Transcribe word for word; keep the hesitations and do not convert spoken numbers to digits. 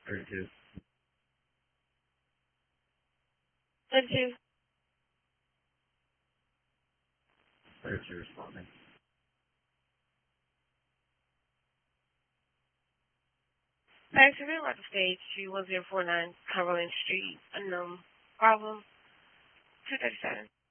thirty-two. thirty-two. thirty-two responding. Thanks for being at the stage. three one zero four nine Cumberland Street. Unknown problem. two thirty-seven.